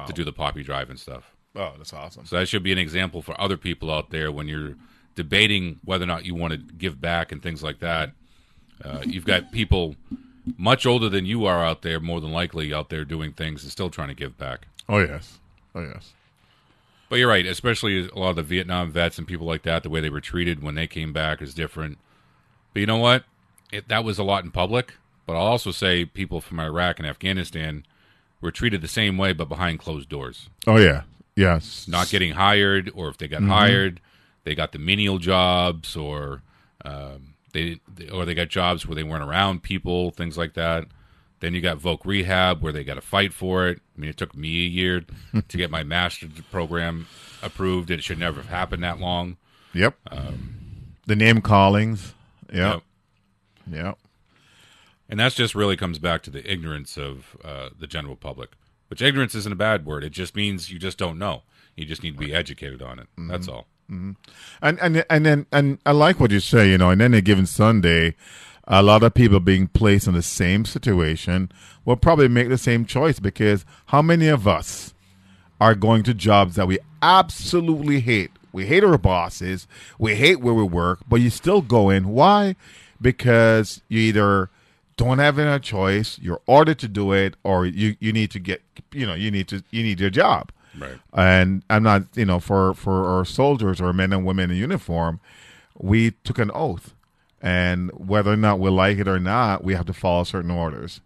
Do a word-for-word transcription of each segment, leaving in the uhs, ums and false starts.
to do the poppy drive and stuff. Oh, that's awesome. So that should be an example for other people out there when you're debating whether or not you want to give back and things like that. Uh, you've got people much older than you are out there, more than likely out there doing things and still trying to give back. Oh, yes. Oh, yes. But you're right, especially a lot of the Vietnam vets and people like that, the way they were treated when they came back is different. But you know what? It, that was a lot in public. But I'll also say people from Iraq and Afghanistan were treated the same way, but behind closed doors. Oh, yeah. Yes. Not getting hired, or if they got mm-hmm. hired, they got the menial jobs, or um, they or they got jobs where they weren't around people, things like that. Then you got Voc Rehab, where they got to fight for it. I mean, it took me a year to get my master's program approved. It should never have happened that long. Yep. Um, the name callings. Yep. Yep. Yep. And that just really comes back to the ignorance of uh, the general public, which ignorance isn't a bad word. It just means you just don't know. You just need to be educated on it. Mm-hmm. That's all. Mm-hmm. And and and then and I like what you say. You know, and then a given Sunday, a lot of people being placed in the same situation will probably make the same choice, because how many of us are going to jobs that we absolutely hate? We hate our bosses. We hate where we work, but you still go in. Why? Because you either don't have any choice, you're ordered to do it, or you, you need to get, you know, you need to, you need your job. Right. And I'm not, you know, for, for our soldiers or men and women in uniform, we took an oath. And whether or not we like it or not, we have to follow certain orders.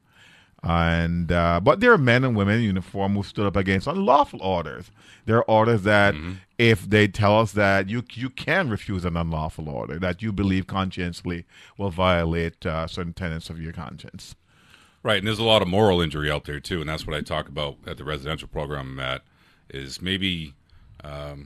And uh, but there are men and women in uniform who stood up against unlawful orders. There are orders that mm-hmm. if they tell us that you you can refuse an unlawful order that you believe conscientiously will violate uh, certain tenets of your conscience. Right, and there's a lot of moral injury out there too, and that's what I talk about at the residential program I'm at, is maybe, um,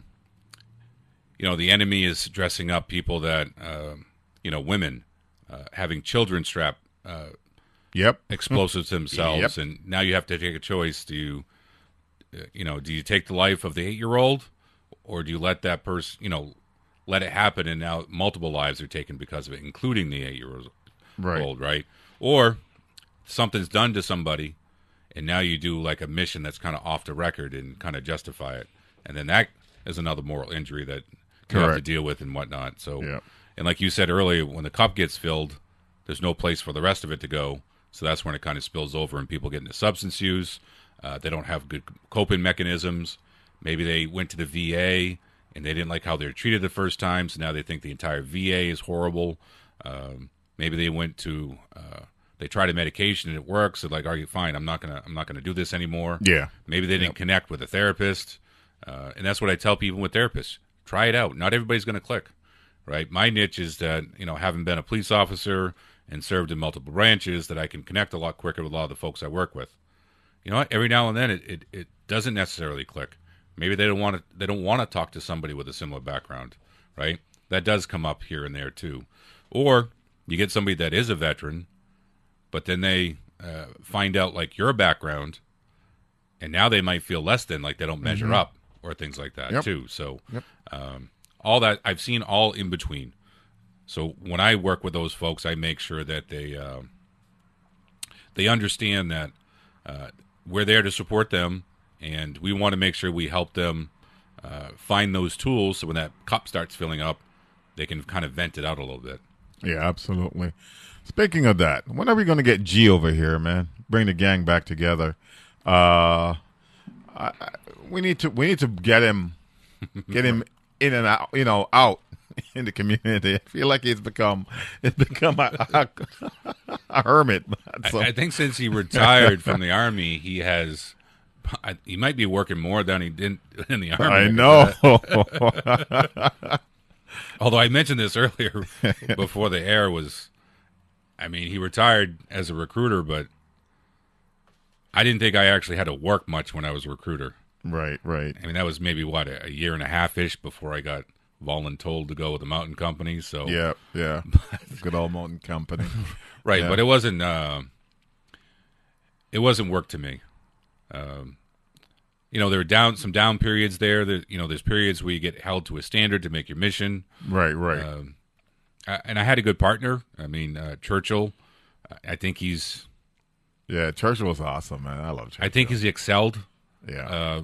you know, the enemy is dressing up people that, uh, you know, women uh, having children strap uh, yep. explosives themselves, yep. and now you have to take a choice. Do you, uh, you know, do you take the life of the eight-year-old, or do you let that person, you know, let it happen, and now multiple lives are taken because of it, including the eight-year-old, right? right? Or something's done to somebody, and now you do like a mission that's kind of off the record and kind of justify it, and then that is another moral injury that you Correct. have to deal with and whatnot. So, yep. and like you said earlier, when the cup gets filled, there's no place for the rest of it to go. So that's when it kind of spills over, and people get into substance use. Uh, they don't have good coping mechanisms. Maybe they went to the V A and they didn't like how they were treated the first time, so now they think the entire V A is horrible. Um, maybe they went to uh, they tried a medication and it works. So like, are you fine? I'm not gonna I'm not gonna do this anymore. Yeah. Maybe they didn't yep. connect with a therapist, uh, and that's what I tell people with therapists: try it out. Not everybody's gonna click, right? My niche is that, you know, having been a police officer and served in multiple branches, that I can connect a lot quicker with a lot of the folks I work with. You know what? Every now and then, it, it, it doesn't necessarily click. Maybe they don't want to. They don't want to talk to somebody with a similar background, right? That does come up here and there too. Or you get somebody that is a veteran, but then they uh, find out like your background, and now they might feel less than, like they don't measure mm-hmm. up or things like that yep. too. So yep. um, all that I've seen all in between. So when I work with those folks, I make sure that they uh, they understand that uh, we're there to support them, and we want to make sure we help them uh, find those tools, so when that cup starts filling up, they can kind of vent it out a little bit. Yeah, absolutely. Speaking of that, when are we going to get G over here, man? Bring the gang back together. Uh, I, I, we need to we need to get him get him in and out, you know, out in the community. I feel like he's become he's become a, a, a hermit. So. I, I think since he retired from the Army, he has I, he might be working more than he did in the Army. I know. Although I mentioned this earlier before the air was, I mean, he retired as a recruiter, but I didn't think I actually had to work much when I was a recruiter. Right, right. I mean, that was maybe, what, a, a year and a half-ish before I got voluntold to go with the Mountain Company. So yeah, yeah. Good old Mountain Company. Right, yeah. But it wasn't, uh, it wasn't work to me. Um, you know, there were down some down periods there. There, you know, there's periods where you get held to a standard to make your mission. Right, right. Um, I, and I had a good partner. I mean, uh, Churchill. I think he's. Yeah, Churchill was awesome, man. I love Churchill. I think he's excelled. Yeah. Uh,